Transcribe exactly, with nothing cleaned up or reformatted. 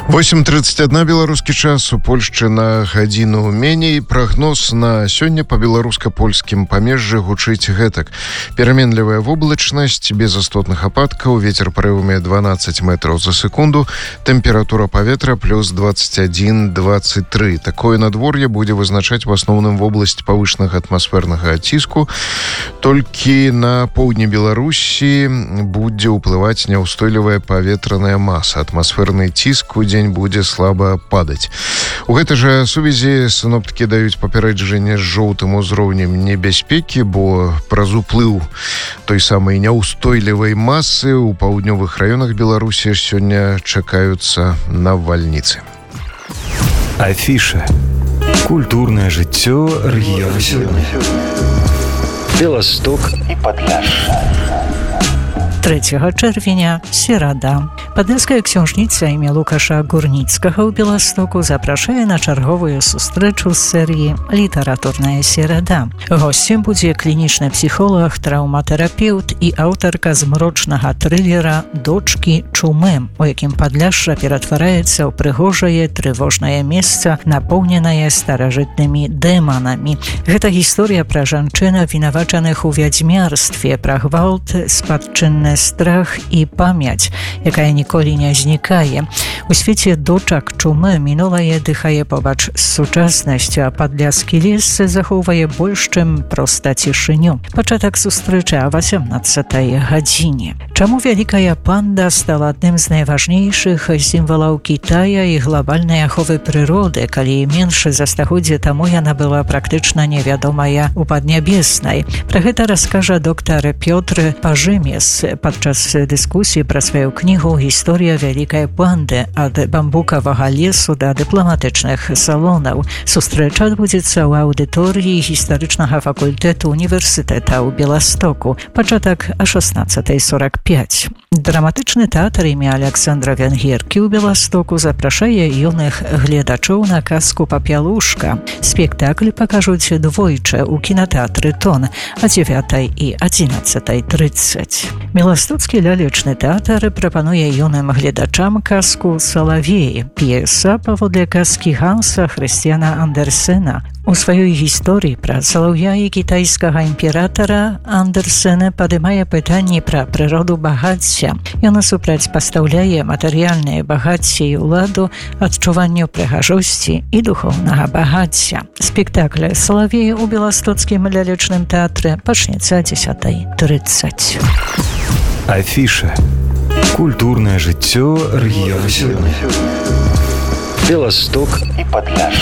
восемь тридцать один беларускі час, у Польшчы на гадзіну меней. Прагноз на сёння па беларуска-польскім памежжы гучыць гэтак. Пераменлівая воблачнасць, без істотных ападкаў, ветер парывамі дванаццаць метраў за секунду, тэмпература паветра плюс двадцать один двадцать три. Такое надвор'е будзе вызначаць в асноўным вобласць павышанага атмасфернага ціску. Толькі на поўдні Беларусі будзе ўплываць няўстойлівая паветраная маса. Атмасферны ціск у дзень будзе слаба падаць. У гэтай жа сувязі сіноптыкі даюць папярэджанне з жоўтым узроўнем небяспекі, бо праз уплыў той самай няўстойлівай масы ў паўднёвых раёнах Беларусі сёння чакаюцца навальніцы. Афіша. Культурнае жыццё рэгіёну сёння. Беласток і Падляшша. трэцяга чэрвеня, серада. Падляшская książnica імя Лукаша Гурніцкага ў Беластоку запрашае на чарговую сустрэчу з серыі «Літаратурная серада». Госцем будзе клінічны псіхолог, траўматэрапеўт і аўтарка змрочнага трылера «Дочкі чумы», у якім Падляшша ператвараецца ў прыгожае трывожнае месца, напоўненае старажытнымі дэманамі. Гэта гісторыя пра жанчын абвінавачаных у вядзьмярстве, пра гвалт, спадчынны страх і памяць, якая ніколі не знікае. У свеце дочак чумы мінулае дыхае побач з сучаснасцю, а падляшскі лес захоўвае больш, чым проста цішыню. Пачатак сустрэчы о восемнадцатай гадзіне. Чаму вялікая панда стала адным з найважнейшых сімвалаў Кітая і глобальнай аховы прыроды, калі менш за стагоддзе таму яна была практычна невядомая у Паднябеснай? Пра гэта раскажа доктар Пётр Пажымес падчас дыскусіі пра сваю кнігу «Гісторыя вялікай панды. Ад бамбукавага лесу да дыпламатычных салонаў». Сустрэча адбудзецца ў аўдыторыі гістарычнага факультэту універсітэта ў Беластоку. Пачатак о шаснаццатай сорок пять. Драматычны тэатр імя Александра Венгеркі ў Беластоку запрашае юных гледачоў на казку «Папялушка». Спектакль пакажуць двойчы ў кінатэатры «Тон» о дзевятай і адзінаццатай трыццаць. Беластоцкі лялечны тэатр прапануе юным гледачам казку «Салавей». П'еса паводле казкі Ганса Хрысціяна Андерсена. У сваёй гісторыі пра салаўя і кітайскага імператара Андерсен падымае пытанні пра прыроду багацця. Ён супрацьпастаўляе матэрыяльнае багацце і ўладу адчуванню прыгажосці і духоўнага багацця. Спектакль «Салавей» у беластоцкім лялечным тэатры пачнецца о дзесятай трыццаць. Афіша. Культурнае жыццё рэгіёну сёння. Беласток і Падляшша.